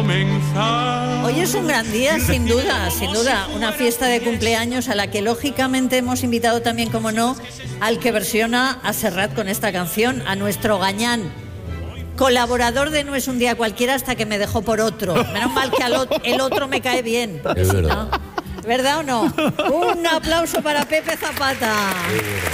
comenzar. Hoy es un gran día, sin duda, una fiesta de cumpleaños a la que lógicamente hemos invitado también, como no, al que versiona a Serrat con esta canción, a nuestro Gañán, colaborador de No es un día cualquiera hasta que me dejó por otro. Menos mal que el otro me cae bien, porque si no, ¿verdad o no? Un aplauso para Pepe Zapata.